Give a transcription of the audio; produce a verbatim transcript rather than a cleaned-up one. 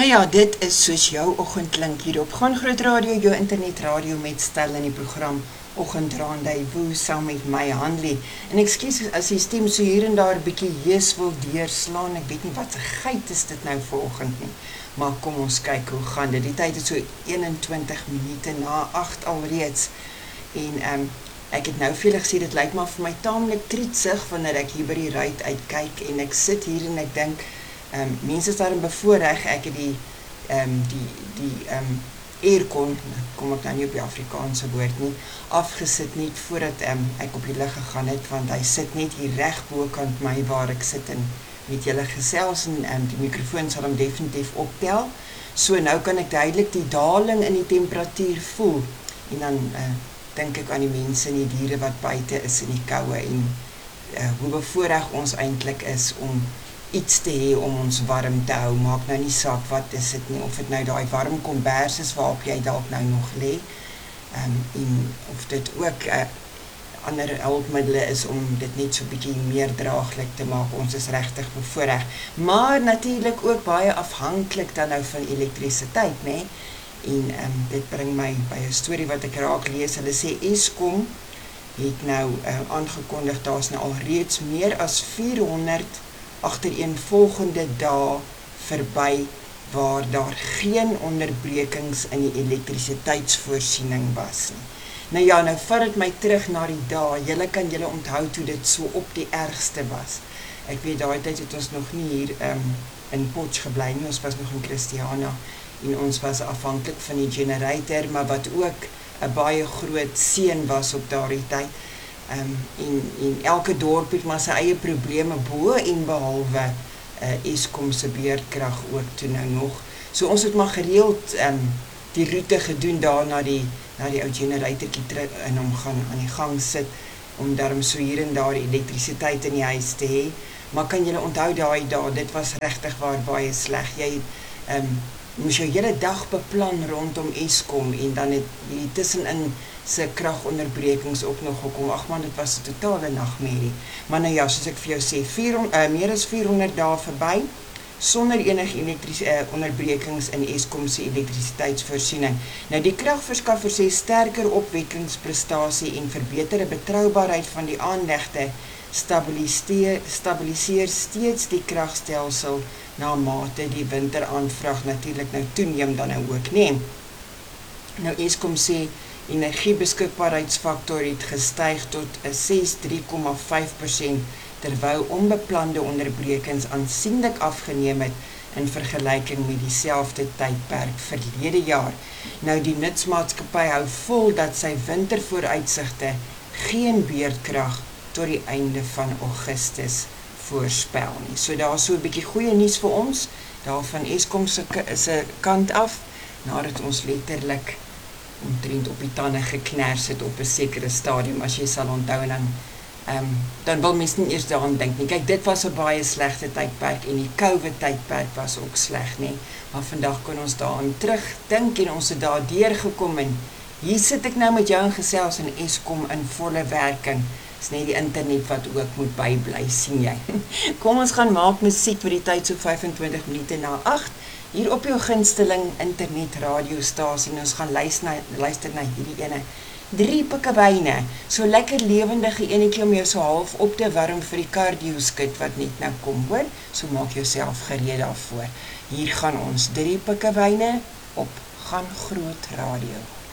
Nou ja, dit is soos jou oggendklink hier op Gaan Groot Radio, jou internetradio met Stel in die program Oggendraandui saam met my Hanlie. En ekskuus as die stem so hier en daar 'n bietjie hees wil deurslaan. Ek weet nie wat 'n geit is dit nou vanoggend nie. Maar kom ons kyk hoe gaan dit. Die tyd is so eenentwintig minute na agt alreeds. En ehm um, ek het nou veel gesê dit lyk maar vir my taamlik trietsig wanneer ek hier by die ruit uitkyk en ek sit hier en ek dink Um, mense is daarin bevoorreg, ek het die um, die, die um, aircon, kom ek nou nie op die Afrikaanse woord nie, afgesit net voordat um, ek op die lig gegaan het, want hy sit net hier reg bokant my waar ek sit en met julle gesels en um, die microfoon sal hom definitief optel, so nou kan ek duidelik die daling in die temperatuur voel, en dan uh, dink ek aan die mense en die diere wat buite is in die koue en uh, hoe bevoorreg ons eintlik is om iets te hê om ons warm te hou, maak nou nie saak wat is dit nie, of het nou daai warm kombers is waarop jy dalk nou nog lê, um, en of dit ook uh, ander hulpmiddele is om dit net so bietjie meer draaglik te maak, ons is regtig bevoorreg, maar natuurlik ook baie afhanklik dan nou van elektrisiteit, né? En um, dit bring my by 'n storie wat ek raak lees, hulle sê Eskom het nou uh, aangekondig, daar's nou al reeds meer as vierhonderd agtereenvolgende dae verby waar daar geen onderbrekings in die elektrisiteitsvoorsiening was nie. Nou ja, nou vat dit my terug na die dae, julle kan julle onthou toe dit so op die ergste was. Ek weet daai tyd het ons nog nie hier um, in Potch gebly nie, ons was nog in Christiana en ons was afhanklik van die generator, maar wat ook 'n baie groot seën was op daardie tyd. Um, en, en elke dorp het maar sy eie probleme bo en behalwe uh, Eskom se beurtkrag ook toe nou nog. So ons het maar gereeld um, die roete gedoen daar na die, na die ou generatortjie terug en hom gaan aan die gang sit, om daarom so hier en daar elektrisiteit in die huis te hê. Maar kan julle onthou daai dae, dit was regtig waar baie sleg. Jy um, moes jou hele dag beplan rondom Eskom en dan het die tussenin se kragonderbrekings ook nog gekom. Ag man, dit was 'n totale nagmerrie. Maar nou ja, soos ek vir jou sê, vierhonderd, uh, meer as vierhonderd dae verby sonder enige elektrische uh, onderbrekings in Eskom se elektrisiteitsvoorsiening. Nou die kragverskaffer sê sterker opwekkingsprestasie en verbeterde betroubaarheid van die aanlegte stabiliseer, stabiliseer steeds die kragstelsel na mate die winteraanvraag natuurlik nou toeneem dan nou ook neem. Nou Eskom sê energiebeskikbaarheidsfaktor het gestyg tot 'n ses komma drie komma vyf persent terwyl onbeplande onderbrekings aansienlik afgeneem het in vergelyking met dieselfde tydperk verlede jaar. Nou die nutsmaatskappy hou vol dat sy wintervooruitsigte geen beurtkrag tot die einde van Augustus voorspel nie. So daar is so 'n bietjie goeie nuus vir ons daar van Eskom se se kant af, nadat ons letterlik omtrent op die tande gekners het op 'n sekere stadium, as jy sal onthou, en dan, um, dan wil mens nie eers daaraan dink nie. Kyk, dit was 'n baie slegte tydperk en die COVID tydperk was ook sleg, nie? Maar vandag kan ons daaraan terugdink en ons het daar deurgekom en hier sit ek nou met jou en gesels en Eskom in volle werking. Dis net die internet wat ook moet bybly, sien jy. Kom ons gaan maak musiek vir die tyd so vyfentwintig minute na agt. Hier op jou gunsteling internet radiostasie en ons gaan luister na, luister na hierdie ene. Drie pikkewyne, so lekker lewendige enetjie om jou so half op te warm vir die cardio skit wat net nou kom, hoor. So maak jouself gereed daarvoor. Hier gaan ons drie pikkewyne op Gaan Groot Radio.